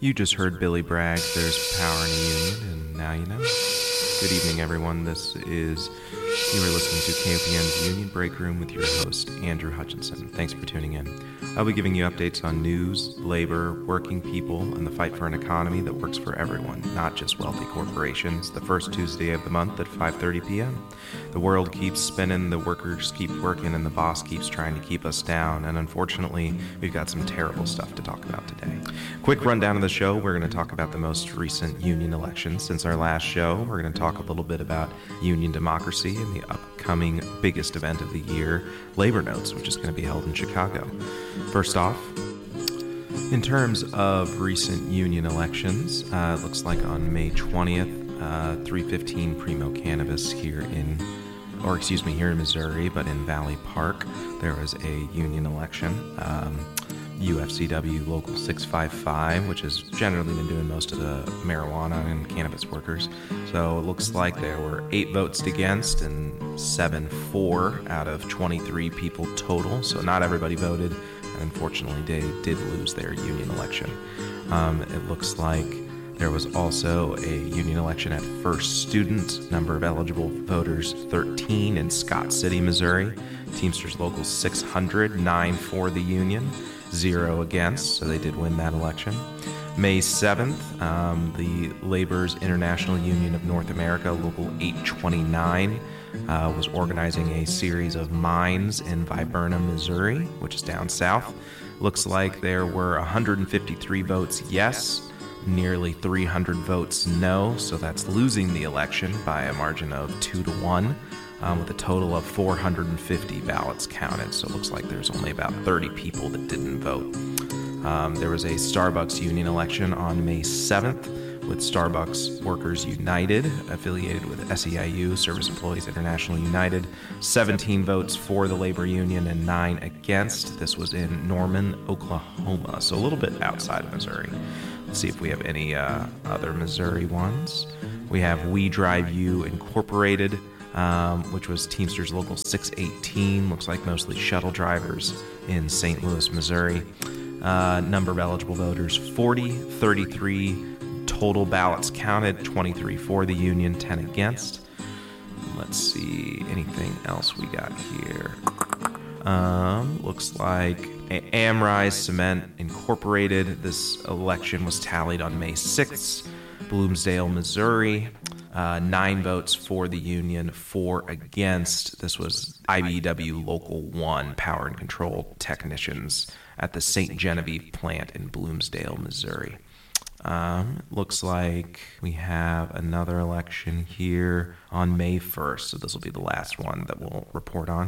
You just heard Billy brag, there's power in a union, and now you know. Good evening, everyone. You are listening to KOPN's Union Break Room with your host, Andrew Hutchinson. Thanks for tuning in. I'll be giving you updates on news, labor, working people, and the fight for an economy that works for everyone, not just wealthy corporations, the first Tuesday of the month at 5:30 p.m. The world keeps spinning, the workers keep working, and the boss keeps trying to keep us down, and unfortunately, we've got some terrible stuff to talk about today. Quick rundown of the show, we're going to talk about the most recent union elections. Since our last show, we're going to talk a little bit about union democracy and the upcoming biggest event of the year, Labor Notes, which is going to be held in Chicago. First off, in terms of recent union elections, it looks like on May 20th, 315 Primo Cannabis here in Missouri, but in Valley Park, there was a union election. UFCW Local 655, which has generally been doing most of the marijuana and cannabis workers. So it looks like there were 8 votes against and 7 for out of 23 people total. So not everybody voted, and unfortunately they did lose their union election. It looks like there was also a union election at First Student, number of eligible voters 13 in Scott City, Missouri. Teamsters Local 600, 9 for the union, 0 against, so they did win that election. May 7th, the Labor's International Union of North America, Local 829, was organizing a series of mines in Viburnum, Missouri, which is down south. Looks like there were 153 votes yes, nearly 300 votes no, so that's losing the election by a margin of 2-1. With a total of 450 ballots counted. So it looks like there's only about 30 people that didn't vote. There was a Starbucks union election on May 7th with Starbucks Workers United, affiliated with SEIU, Service Employees International United. 17 votes for the labor union and 9 against. This was in Norman, Oklahoma, so a little bit outside of Missouri. Let's see if we have any other Missouri ones. We have We Drive You Incorporated, which was Teamsters Local 618, looks like mostly shuttle drivers in St. Louis, Missouri. Number of eligible voters, 40, 33 total ballots counted, 23 for the union, 10 against. Let's see, anything else we got here? Looks like Amrise Cement Incorporated. This election was tallied on May 6th, Bloomsdale, Missouri. 9 votes for the union, 4 against. This was IBEW Local 1 Power and Control Technicians at the St. Genevieve plant in Bloomsdale, Missouri. Looks like we have another election here on May 1st, so this will be the last one that we'll report on.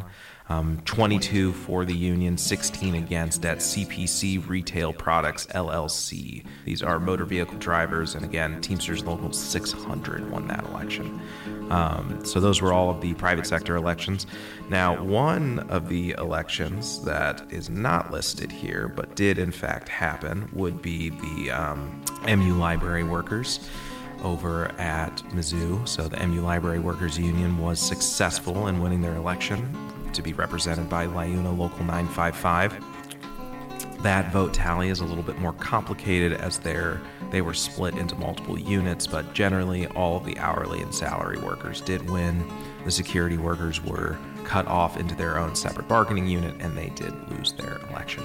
22 for the union, 16 against at CPC Retail Products, LLC. These are motor vehicle drivers, and again, Teamsters Local 600 won that election. So those were all of the private sector elections. Now, one of the elections that is not listed here, but did in fact happen, would be the MU Library Workers over at Mizzou. So the MU Library Workers Union was successful in winning their election to be represented by Liuna Local 955. That vote tally is a little bit more complicated as they were split into multiple units, but generally all of the hourly and salary workers did win. The security workers were cut off into their own separate bargaining unit, and they did lose their election.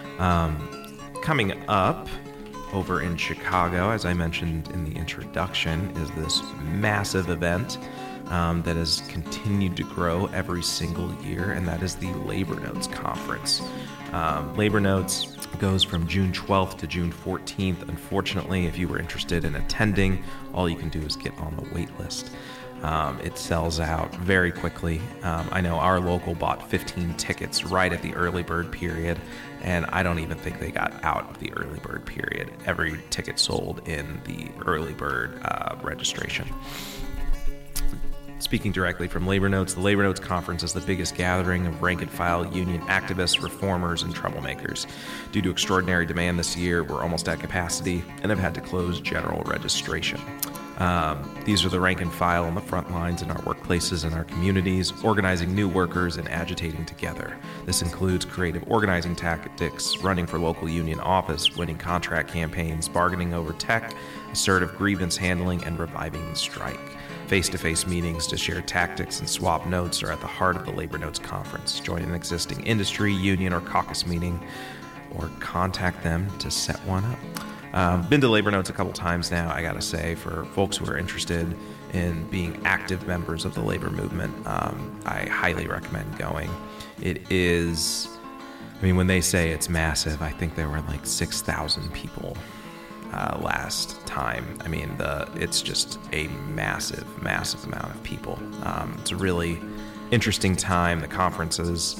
Coming up over in Chicago, as I mentioned in the introduction, is this massive event that has continued to grow every single year, and that is the Labor Notes Conference. Labor Notes goes from June 12th to June 14th. Unfortunately, if you were interested in attending, all you can do is get on the wait list. It sells out very quickly. I know our local bought 15 tickets right at the early bird period, and I don't even think they got out of the early bird period. Every ticket sold in the early bird registration. Speaking directly from Labor Notes, the Labor Notes Conference is the biggest gathering of rank-and-file union activists, reformers, and troublemakers. Due to extraordinary demand this year, we're almost at capacity and have had to close general registration. These are the rank and file on the front lines in our workplaces and our communities, organizing new workers and agitating together. This includes creative organizing tactics, running for local union office, winning contract campaigns, bargaining over tech, assertive grievance handling, and reviving the strike. Face-to-face meetings to share tactics and swap notes are at the heart of the Labor Notes Conference. Join an existing industry, union, or caucus meeting, or contact them to set one up. Been to Labor Notes a couple times now, I gotta say. For folks who are interested in being active members of the labor movement, I highly recommend going. It is, when they say it's massive, I think there were like 6,000 people last time. It's just a massive amount of people. It's a really interesting time. The conferences,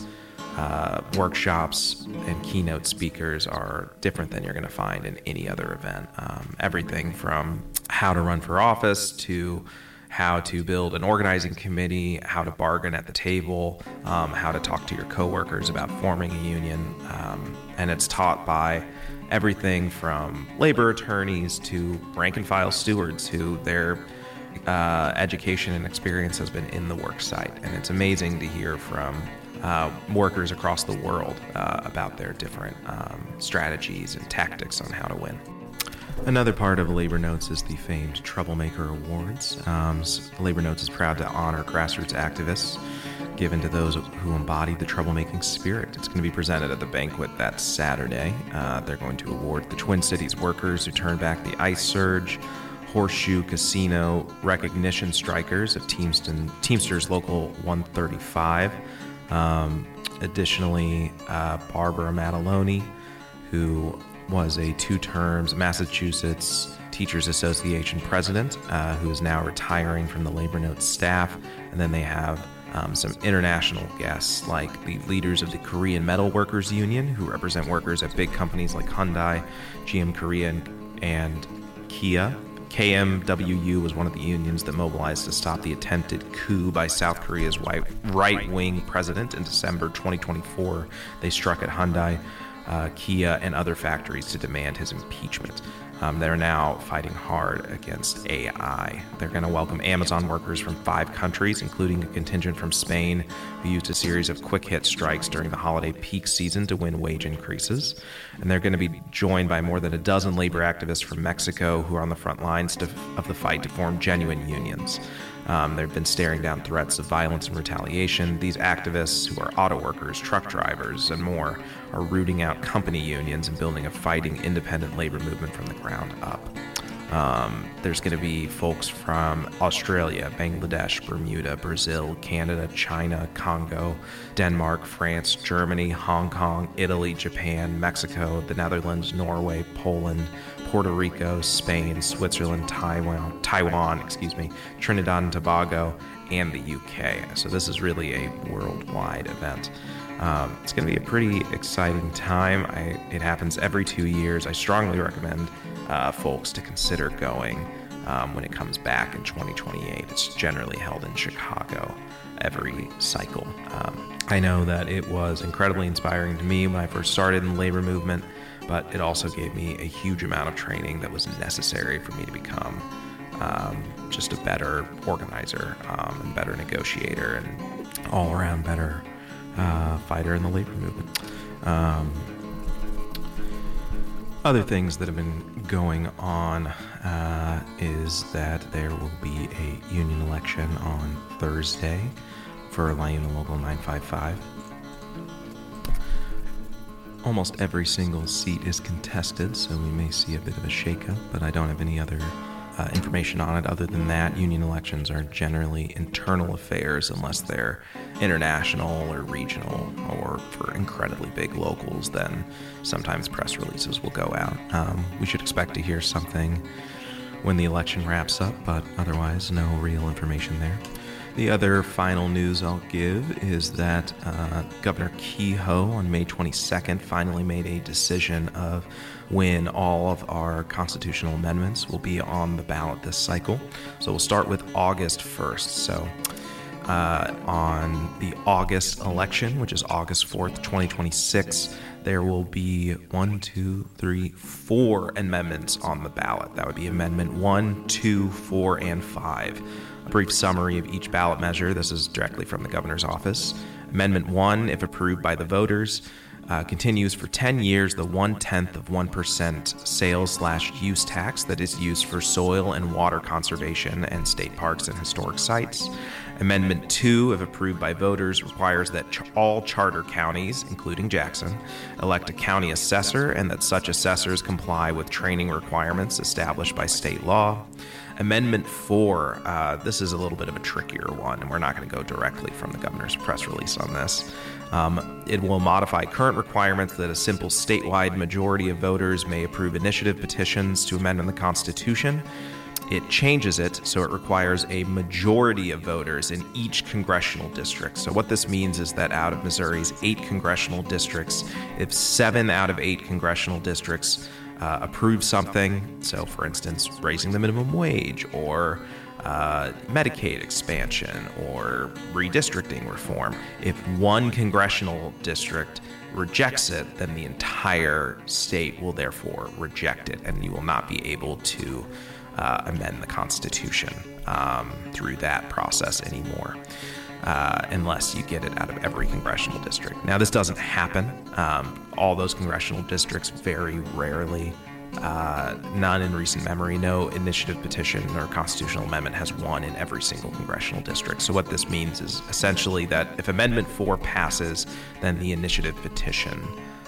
workshops, and keynote speakers are different than you're going to find in any other event. Everything from how to run for office to how to build an organizing committee, how to bargain at the table, how to talk to your coworkers about forming a union. And it's taught by everything from labor attorneys to rank and file stewards who their education and experience has been in the work site. And it's amazing to hear from workers across the world about their different strategies and tactics on how to win. Another part of Labor Notes is the famed Troublemaker Awards. Labor Notes is proud to honor grassroots activists given to those who embody the troublemaking spirit. It's going to be presented at the banquet that Saturday. They're going to award the Twin Cities workers who turned back the ICE surge, Horseshoe Casino recognition strikers of Teamsters Local 135. Additionally, Barbara Mataloni, who was a 2 terms Massachusetts Teachers Association president, who is now retiring from the Labor Notes staff. And then they have some international guests like the leaders of the Korean Metal Workers Union, who represent workers at big companies like Hyundai, GM Korea, and Kia. KMWU was one of the unions that mobilized to stop the attempted coup by South Korea's right-wing president in December 2024. They struck at Hyundai, Kia, and other factories to demand his impeachment. They're now fighting hard against AI. They're going to welcome Amazon workers from 5 countries, including a contingent from Spain, who used a series of quick-hit strikes during the holiday peak season to win wage increases. And they're going to be joined by more than a dozen labor activists from Mexico who are on the front lines of the fight to form genuine unions. They've been staring down threats of violence and retaliation. These activists, who are auto workers, truck drivers, and more, are rooting out company unions and building a fighting independent labor movement from the ground up. There's going to be folks from Australia, Bangladesh, Bermuda, Brazil, Canada, China, Congo, Denmark, France, Germany, Hong Kong, Italy, Japan, Mexico, the Netherlands, Norway, Poland, Puerto Rico, Spain, Switzerland, Taiwan, Trinidad and Tobago, and the UK. So this is really a worldwide event. It's going to be a pretty exciting time. It happens every 2 years. I strongly recommend folks to consider going when it comes back in 2028. It's generally held in Chicago every cycle. I know that it was incredibly inspiring to me when I first started in the labor movement, but it also gave me a huge amount of training that was necessary for me to become just a better organizer and better negotiator and all-around better fighter in the labor movement. Other things that have been going on is that there will be a union election on Thursday for Lyon Local 955. Almost every single seat is contested, so we may see a bit of a shakeup, but I don't have any other information on it. Other than that, union elections are generally internal affairs unless they're international or regional, or for incredibly big locals, then sometimes press releases will go out. We should expect to hear something when the election wraps up, but otherwise no real information there. The other final news I'll give is that Governor Kehoe on May 22nd finally made a decision of when all of our constitutional amendments will be on the ballot this cycle. So we'll start with August 1st. So on the August election, which is August 4th, 2026, there will be 4 amendments on the ballot. That would be Amendment 1, 2, 4, and 5. A brief summary of each ballot measure. This is directly from the governor's office. Amendment 1, if approved by the voters, continues for 10 years the 0.1% sales/use tax that is used for soil and water conservation and state parks and historic sites. Amendment 2, if approved by voters, requires that all charter counties, including Jackson, elect a county assessor and that such assessors comply with training requirements established by state law. Amendment 4, this is a little bit of a trickier one, and we're not going to go directly from the governor's press release on this. It will modify current requirements that a simple statewide majority of voters may approve initiative petitions to amend the Constitution. It changes it so it requires a majority of voters in each congressional district. So what this means is that out of Missouri's 8 congressional districts, if 7 out of 8 congressional districts approve something, so for instance, raising the minimum wage or Medicaid expansion or redistricting reform, if one congressional district rejects it, then the entire state will therefore reject it, and you will not be able to amend the Constitution through that process anymore, unless you get it out of every congressional district. Now, this doesn't happen. All those congressional districts very rarely, none in recent memory, no initiative petition or constitutional amendment has won in every single congressional district. So what this means is essentially that if Amendment 4 passes, then the initiative petition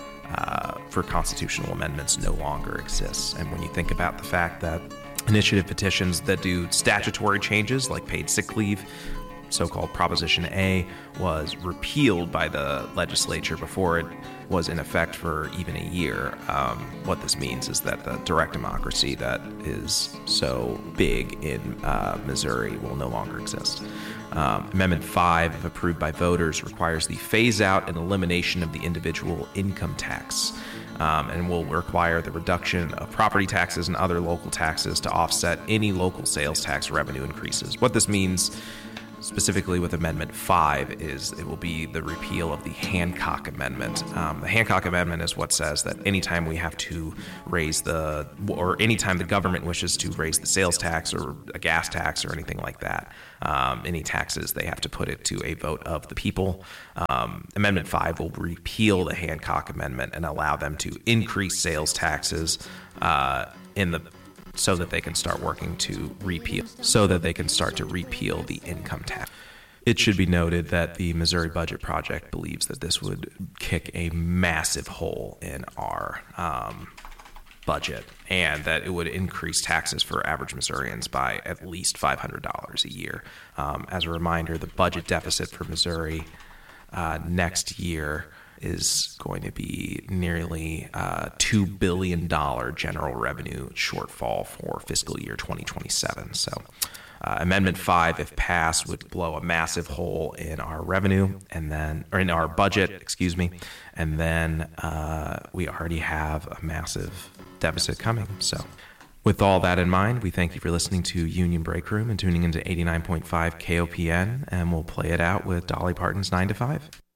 for constitutional amendments no longer exists. And when you think about the fact that initiative petitions that do statutory changes like paid sick leave, so-called Proposition A, was repealed by the legislature before it was in effect for even a year. What this means is that the direct democracy that is so big in Missouri will no longer exist. Amendment 5, if approved by voters, requires the phase-out and elimination of the individual income tax, and will require the reduction of property taxes and other local taxes to offset any local sales tax revenue increases. What this means specifically with Amendment 5 is it will be the repeal of the Hancock Amendment. The Hancock Amendment is what says that anytime we have to raise anytime the government wishes to raise the sales tax or a gas tax or anything like that, any taxes, they have to put it to a vote of the people. Amendment 5 will repeal the Hancock Amendment and allow them to increase sales taxes so that they can start to repeal the income tax. It should be noted that the Missouri Budget Project believes that this would kick a massive hole in our budget, and that it would increase taxes for average Missourians by at least $500 a year. As a reminder, the budget deficit for Missouri next year is going to be nearly $2 billion general revenue shortfall for fiscal year 2027. So Amendment 5, if passed, would blow a massive hole in our revenue or in our budget, and then we already have a massive deficit coming. So with all that in mind, we thank you for listening to Union Break Room and tuning into 89.5 KOPN, and we'll play it out with Dolly Parton's 9 to 5.